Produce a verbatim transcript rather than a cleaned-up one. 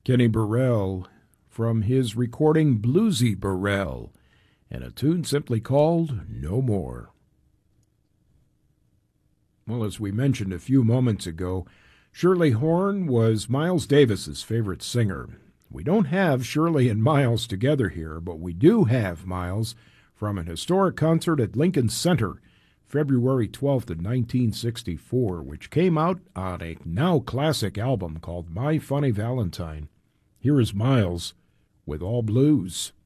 Kenny Burrell from his recording Bluesy Burrell, and a tune simply called No More. Well, as we mentioned a few moments ago, Shirley Horn was Miles Davis's favorite singer. We don't have Shirley and Miles together here, but we do have Miles from an historic concert at Lincoln Center, February twelfth of nineteen sixty-four, which came out on a now classic album called My Funny Valentine. Here is Miles with All Blues.